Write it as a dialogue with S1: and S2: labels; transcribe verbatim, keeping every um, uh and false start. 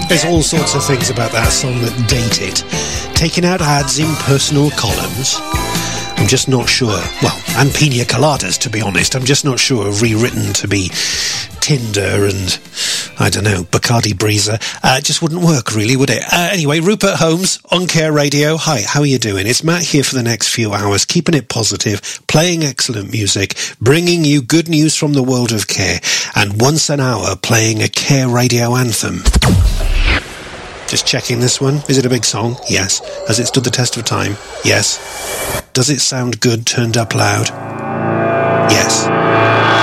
S1: There's all sorts of things about that song that date it. Taking out ads in personal columns. I'm just not sure. Well, and pina coladas, to be honest. I'm just not sure. Rewritten to be Tinder and, I don't know, Bacardi Breezer. Uh, it just wouldn't work, really, would it? Uh, anyway, Rupert Holmes on Care Radio. Hi, how are you doing? It's Matt here for the next few hours, keeping it positive, playing excellent music, bringing you good news from the world of care, and once an hour playing a Care Radio anthem. Just checking this one. Is it a big song? Yes. Has it stood the test of time? Yes. Does it sound good turned up loud? Yes.